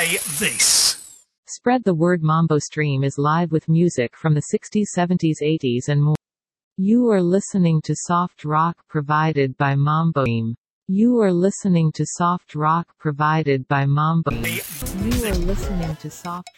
Play this. Spread the word. Mambo Stream is live with music from the 60s, 70s, 80s and more. You are listening to soft rock provided by Mambo Stream. You are listening to soft rock provided by Mambo. You are listening to soft